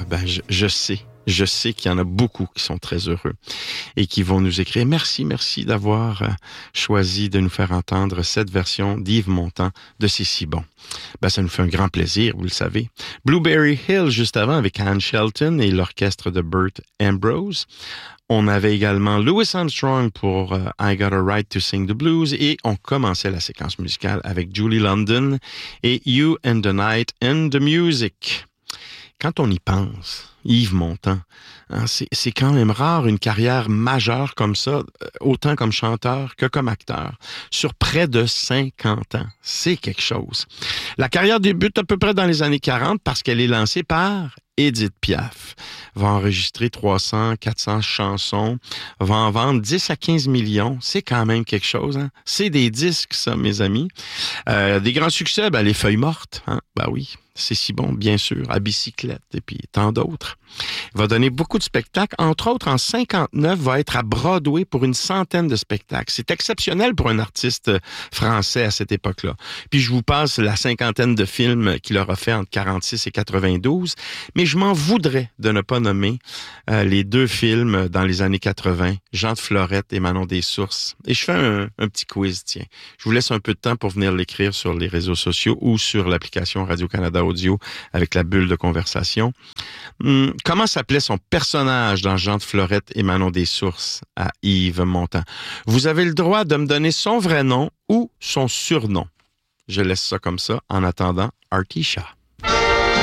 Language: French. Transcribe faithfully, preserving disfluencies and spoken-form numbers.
ben, je, je sais. Je sais qu'il y en a beaucoup qui sont très heureux et qui vont nous écrire. Merci, merci d'avoir choisi de nous faire entendre cette version d'Yves Montand de C'est si bon. Ben, ça nous fait un grand plaisir, vous le savez. Blueberry Hill, juste avant, avec Ann Shelton et l'orchestre de Burt Ambrose. On avait également Louis Armstrong pour uh, I Got a Right to Sing the Blues et on commençait la séquence musicale avec Julie London et You and the Night and the Music. Quand on y pense, Yves Montand, hein, c'est, c'est quand même rare une carrière majeure comme ça, autant comme chanteur que comme acteur, sur près de cinquante ans. C'est quelque chose. La carrière débute à peu près dans les années quarante parce qu'elle est lancée par Édith Piaf. Va enregistrer trois cents, quatre cents chansons, va en vendre dix à quinze millions. C'est quand même quelque chose, hein? C'est des disques, ça, mes amis. Euh, des grands succès, ben, Les Feuilles mortes, hein? Ben oui. C'est si bon, bien sûr, à bicyclette et puis tant d'autres. Il va donner beaucoup de spectacles. Entre autres, en cinquante-neuf, va être à Broadway pour une centaine de spectacles. C'est exceptionnel pour un artiste français à cette époque-là. Puis je vous passe la cinquantaine de films qu'il aura fait entre quarante-six et quatre-vingt-douze. Mais je m'en voudrais de ne pas nommer euh, les deux films dans les années quatre-vingts, Jean de Florette et Manon des Sources. Et je fais un, un petit quiz, tiens. Je vous laisse un peu de temps pour venir l'écrire sur les réseaux sociaux ou sur l'application Radio-Canada Audio avec la bulle de conversation. Hum, comment s'appelait son personnage dans Jean de Florette et Manon des Sources à Yves Montand? Vous avez le droit de me donner son vrai nom ou son surnom. Je laisse ça comme ça en attendant Artisha.